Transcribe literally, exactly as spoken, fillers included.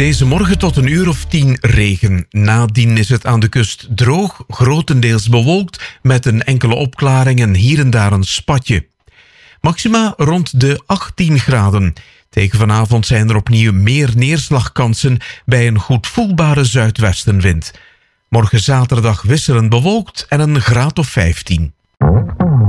Deze morgen tot een uur of tien regen. Nadien is het aan de kust droog, grotendeels bewolkt, met een enkele opklaring en hier en daar een spatje. Maxima rond de achttien graden. Tegen vanavond zijn er opnieuw meer neerslagkansen bij een goed voelbare zuidwestenwind. Morgen zaterdag wisselend bewolkt en een graad of vijftien.